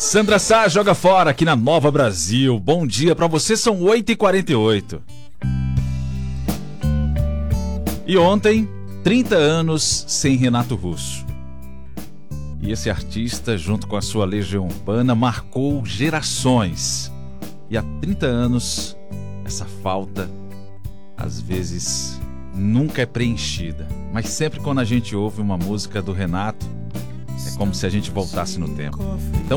Sandra Sá joga fora aqui na Nova Brasil. Bom dia pra você, são 8h48. E ontem, 30 anos sem Renato Russo. E esse artista, junto com a sua Legião Urbana, marcou gerações. E há 30 anos, essa falta, às vezes, nunca é preenchida. Mas sempre quando a gente ouve uma música do Renato, é como se a gente voltasse no tempo. Então,